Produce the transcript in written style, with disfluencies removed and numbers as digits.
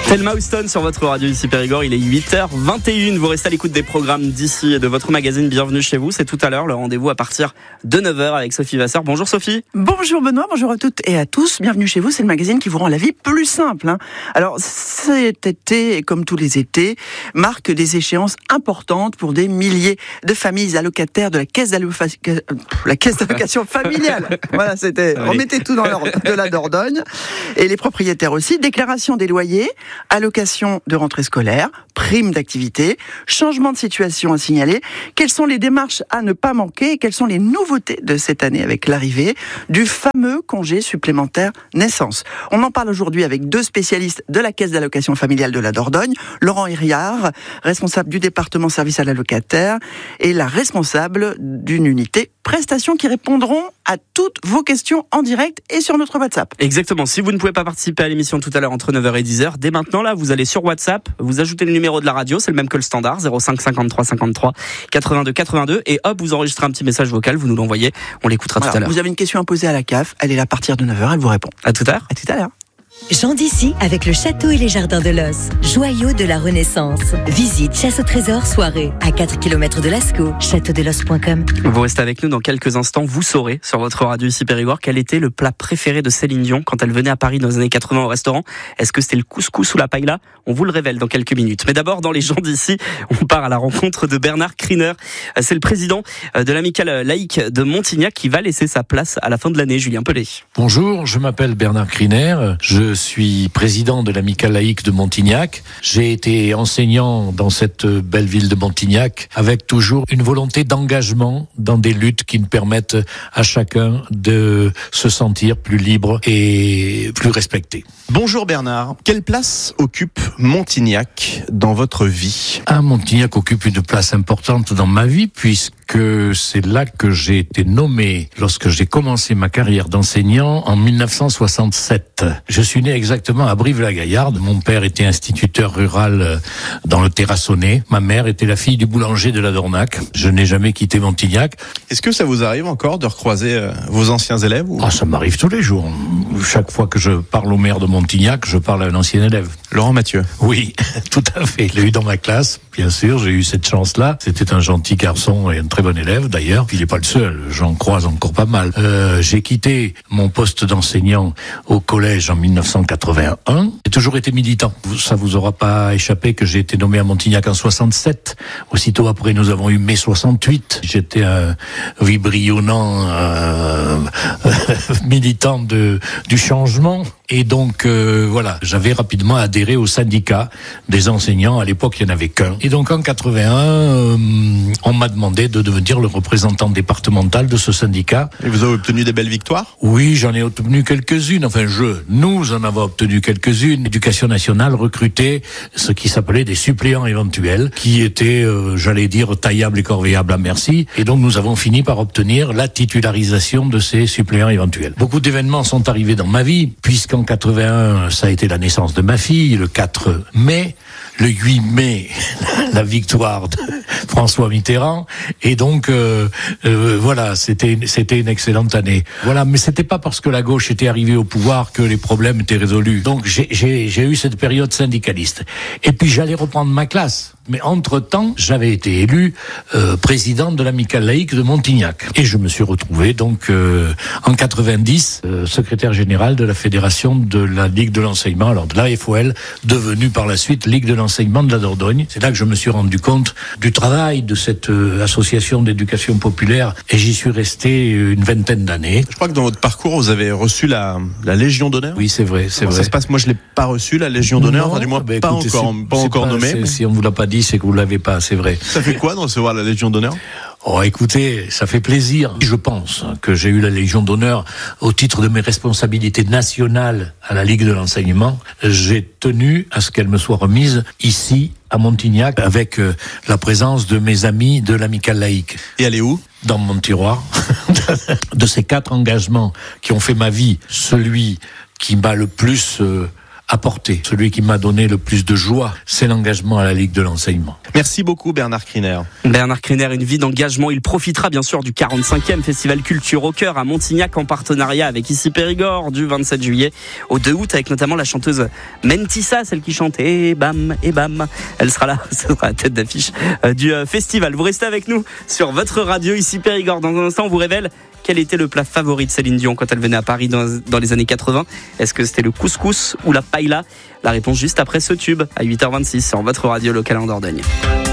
Thelma Houston sur votre radio ici Périgord, il est 8h21. Vous restez à l'écoute des programmes d'ici et de votre magazine Bienvenue chez vous. C'est tout à l'heure, le rendez-vous à partir de 9h avec Sophie Vasseur. Bonjour Sophie. Bonjour Benoît, bonjour à toutes et à tous. Bienvenue chez vous, c'est le magazine qui vous rend la vie plus simple. Alors cet été, comme tous les étés, marque des échéances importantes pour des milliers de familles allocataires de la caisse d'allocation familiale. Voilà, c'était, remettez tout dans l'ordre de la Dordogne. Et les propriétaires aussi, déclaration des loyers, allocation de rentrée scolaire, prime d'activité, changement de situation à signaler. Quelles sont les démarches à ne pas manquer et quelles sont les nouveautés de cette année avec l'arrivée du fameux congé supplémentaire naissance? On en parle aujourd'hui avec deux spécialistes de la caisse d'allocation familiale de la Dordogne, Laurent Hiriard, responsable du département service à l'allocataire, et la responsable d'une unité prestations qui répondront à toutes vos questions en direct et sur notre WhatsApp. Exactement. Si vous ne pouvez pas participer à l'émission tout à l'heure entre 9h et 10h, dès maintenant, là, vous allez sur WhatsApp, vous ajoutez le numéro de la radio, c'est le même que le standard, 05 53 53 82 82, et hop, vous enregistrez un petit message vocal, vous nous l'envoyez, on l'écoutera tout à l'heure. Vous avez une question à poser à la CAF, elle est là à partir de 9h, elle vous répond. À tout à l'heure. À tout à l'heure. Jean d'ici avec le château et les jardins de l'Os, joyau de la Renaissance. Visite chasse au trésor soirée à 4 km de Lascaux, châteaudelos.com. Vous restez avec nous dans quelques instants, vous saurez sur votre radio ici Périgord quel était le plat préféré de Céline Dion quand elle venait à Paris dans les années 80 au restaurant. Est-ce que c'était le couscous ou la paella? On vous le révèle dans quelques minutes. Mais d'abord, dans les gens d'ici, on part à la rencontre de Bernard Kriner. C'est le président de l'amicale laïque de Montignac qui va laisser sa place à la fin de l'année. Julien Pellet. Bonjour, je m'appelle Bernard Kriner. Je suis président de l'amicale laïque de Montignac. J'ai été enseignant dans cette belle ville de Montignac avec toujours une volonté d'engagement dans des luttes qui nous permettent à chacun de se sentir plus libre et plus respecté. Bonjour Bernard, quelle place occupe Montignac dans votre vie? Montignac occupe une place importante dans ma vie puisque c'est là que j'ai été nommé lorsque j'ai commencé ma carrière d'enseignant en 1967. Je suis né exactement à Brive-la-Gaillarde. Mon père était instituteur rural dans le Terrassonnais. Ma mère était la fille du boulanger de la Dornac. Je n'ai jamais quitté Montignac. Est-ce que ça vous arrive encore de recroiser vos anciens élèves Ça m'arrive tous les jours. Chaque fois que je parle au maire de Montignac, je parle à un ancien élève. Laurent Mathieu. Oui, tout à fait. Je l'ai eu dans ma classe, bien sûr. J'ai eu cette chance-là. C'était un gentil garçon et un très bon élève d'ailleurs. Il n'est pas le seul. J'en croise encore pas mal. J'ai quitté mon poste d'enseignant au collège en 1981. J'ai toujours été militant. Ça vous aura pas échappé que j'ai été nommé à Montignac en 67. Aussitôt après, nous avons eu mai 68. J'étais un vibrillonnant militant du changement. Et donc, voilà, j'avais rapidement adhéré au syndicat des enseignants. À l'époque, il n'y en avait qu'un. Et donc, en 81, on m'a demandé de devenir le représentant départemental de ce syndicat. Et vous avez obtenu des belles victoires? Oui, j'en ai obtenu quelques-unes. Enfin, nous en avons obtenu quelques-unes. L'éducation nationale recrutait ce qui s'appelait des suppléants éventuels, qui étaient, j'allais dire, taillables et corvéables à merci. Et donc, nous avons fini par obtenir la titularisation de ces suppléants éventuels. Beaucoup d'événements sont arrivés dans ma vie, puisqu'en 81, ça a été la naissance de ma fille, le 4 mai, le 8 mai, la victoire de François Mitterrand, et donc voilà, c'était une excellente année. Voilà, mais c'était pas parce que la gauche était arrivée au pouvoir que les problèmes étaient résolus. Donc j'ai eu cette période syndicaliste. Et puis j'allais reprendre ma classe. Mais entre-temps, j'avais été élu président de l'amicale laïque de Montignac. Et je me suis retrouvé donc en 90 secrétaire général de la fédération de la Ligue de l'enseignement, alors de l'AFOL, devenue par la suite Ligue de l'enseignement de la Dordogne. C'est là que je me suis rendu compte du travail de cette association d'éducation populaire et j'y suis resté une vingtaine d'années. Je crois que dans votre parcours, vous avez reçu la Légion d'honneur. Oui, c'est vrai. Comment ça se passe? Moi, je l'ai pas reçu, la Légion d'honneur, enfin, du moins pas encore nommé. Si on vous l'a pas dit, c'est que vous l'avez pas, c'est vrai. Ça fait quoi de recevoir la Légion d'honneur? Oh, écoutez, ça fait plaisir. Je pense que j'ai eu la Légion d'honneur au titre de mes responsabilités nationales à la Ligue de l'enseignement. J'ai tenu à ce qu'elle me soit remise ici, à Montignac, avec la présence de mes amis de l'amicale laïque. Et elle est où? Dans mon tiroir. De ces 4 engagements qui ont fait ma vie, celui qui m'a le plus apporté. Celui qui m'a donné le plus de joie, c'est l'engagement à la Ligue de l'enseignement. Merci beaucoup Bernard Criner. Bernard Criner, une vie d'engagement. Il profitera bien sûr du 45e Festival Culture au Cœur à Montignac en partenariat avec Ici Périgord du 27 juillet au 2 août avec notamment la chanteuse Mentissa, celle qui chante et bam. Elle sera là, ce sera la tête d'affiche du festival. Vous restez avec nous sur votre radio Ici Périgord. Dans un instant, on vous révèle quel était le plat favori de Céline Dion quand elle venait à Paris dans les années 80. Est-ce que c'était le couscous ou la paella? La réponse juste après ce tube à 8h26 sur votre radio locale en Dordogne.